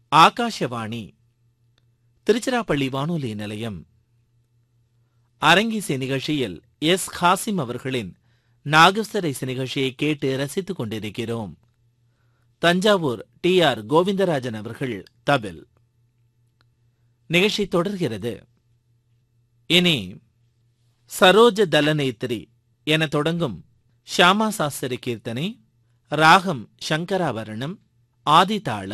ஆகாஷவாணி திருச்சிராப்பள்ளி வானொலி நிலையம். அரங்கிசை நிகழ்ச்சியில் எஸ். ஹாசிம் அவர்களின் நாகஸ்வர இசை நிகழ்ச்சியை கேட்டு ரசித்துக் கொண்டிருக்கிறோம். தஞ்சாவூர் டி.ஆர். கோவிந்தராஜன் அவர்கள் தவில். நிகழ்ச்சி தொடர்கிறது. இனி சரோஜ தலநேத்திரி என தொடங்கும் ஷியாமா சாஸ்திரி கீர்த்தனை, ராகம் சங்கராபரணம், ஆதிதாளம்.